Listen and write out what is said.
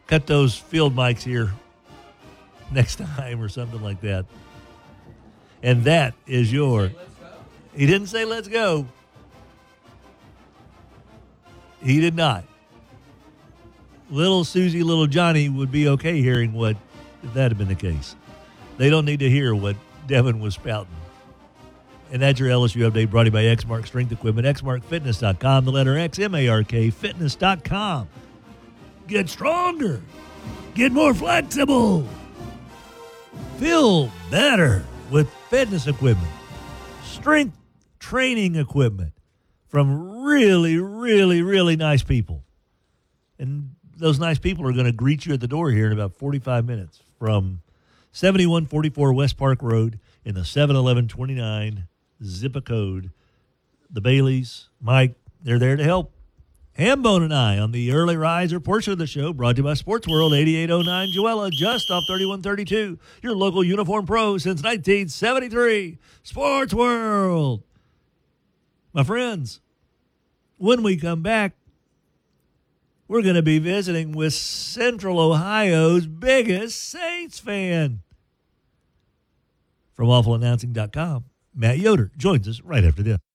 cut those field mics here next time or something like that. And that is your. He didn't say let's go. He did not. Little Susie, little Johnny would be okay hearing what, if that had been the case. They don't need to hear what Devin was spouting. And that's your LSU update brought to you by Exmark Strength Equipment, exmarkfitness.com, the letter X, M-A-R-K, fitness.com. Get stronger. Get more flexible. Feel better with fitness equipment. Strength training equipment from really, really, really nice people. And those nice people are going to greet you at the door here in about 45 minutes from 7144 West Park Road in the 71129 zip code. The Baileys, Mike, they're there to help. Hambone and I on the early riser portion of the show, brought to you by Sports World, 8809 Joella, just off 3132. Your local uniform pro since 1973. Sports World. My friends, when we come back, we're going to be visiting with Central Ohio's biggest Saints fan. From awfulannouncing.com, Matt Yoder joins us right after this.